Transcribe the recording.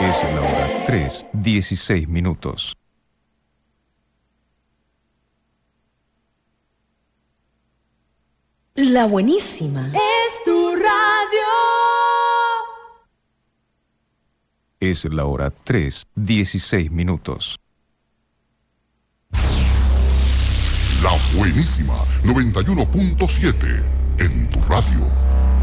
Es la hora 3:16. La buenísima. Es tu radio. Es la hora 3:16. La buenísima 91.7 en tu radio.